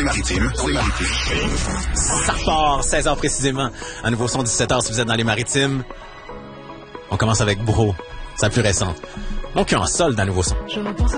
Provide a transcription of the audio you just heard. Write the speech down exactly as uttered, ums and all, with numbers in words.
Maritimes, pour les Maritimes. Ça repart, seize heures précisément. Un nouveau son, dix-sept heures si vous êtes dans les Maritimes. On commence avec Bro, sa plus récente. Mon cul en sol d'un nouveau son.